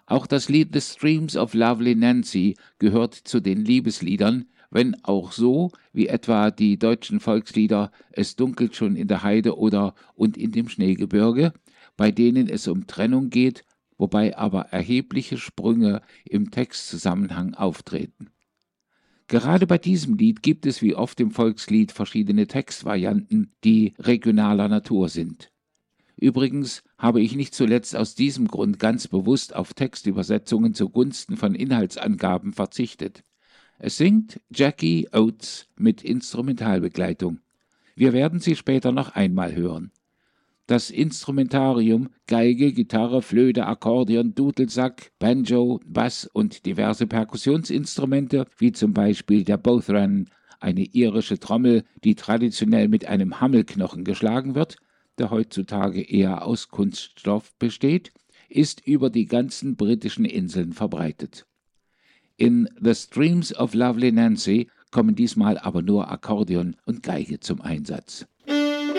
Auch das Lied The Streams of Lovely Nancy gehört zu den Liebesliedern, wenn auch so wie etwa die deutschen Volkslieder Es dunkelt schon in der Heide oder Und in dem Schneegebirge, bei denen es um Trennung geht, wobei aber erhebliche Sprünge im Textzusammenhang auftreten. Gerade bei diesem Lied gibt es wie oft im Volkslied verschiedene Textvarianten, die regionaler Natur sind. Übrigens habe ich nicht zuletzt aus diesem Grund ganz bewusst auf Textübersetzungen zugunsten von Inhaltsangaben verzichtet. Es singt Jackie Oates mit Instrumentalbegleitung. Wir werden sie später noch einmal hören. Das Instrumentarium, Geige, Gitarre, Flöte, Akkordeon, Dudelsack, Banjo, Bass und diverse Perkussionsinstrumente, wie zum Beispiel der Bothran, eine irische Trommel, die traditionell mit einem Hammelknochen geschlagen wird, der heutzutage eher aus Kunststoff besteht, ist über die ganzen britischen Inseln verbreitet. In The Streams of Lovely Nancy kommen diesmal aber nur Akkordeon und Geige zum Einsatz.